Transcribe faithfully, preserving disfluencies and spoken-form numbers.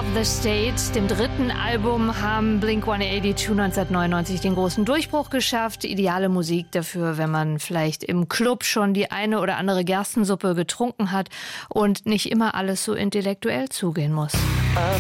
the State, dem dritten Album, haben Blink hundertachtzig neunzehnhundertneunundneunzig den großen Durchbruch geschafft. Ideale Musik dafür, wenn man vielleicht im Club schon die eine oder andere Gerstensuppe getrunken hat und nicht immer alles so intellektuell zugehen muss.